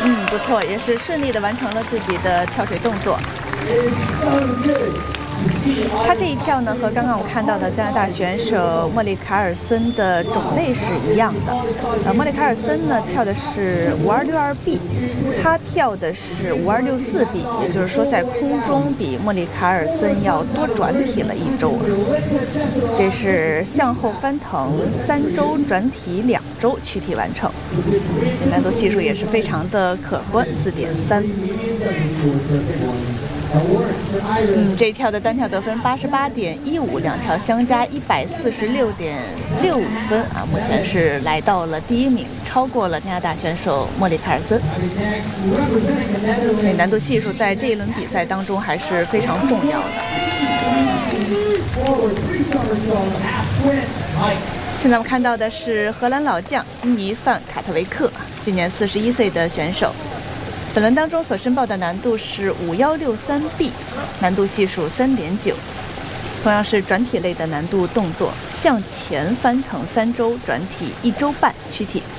不错，也是顺利的完成了自己的跳水动作。他这一跳呢，和刚刚我们看到的加拿大选手莫里卡尔森的种类是一样的。莫里卡尔森呢跳的是5262B， 他跳的是5264B， 也就是说在空中比莫里卡尔森要多转体了1周。这是向后翻腾3周，转体2周，躯体完成。难度系数也是非常的可观，4.3。这一跳的单跳得分88.15，两跳相加146.65分啊，目前是来到了第1名，超过了加拿大选手莫里卡尔森。难度系数在这一轮比赛当中还是非常重要的。现在我们看到的是荷兰老将金尼范卡特维克，今年41岁的选手。本轮当中所申报的难度是5163B， 难度系数3.9，同样是转体类的难度动作，向前翻腾3周，转体1周半，躯体。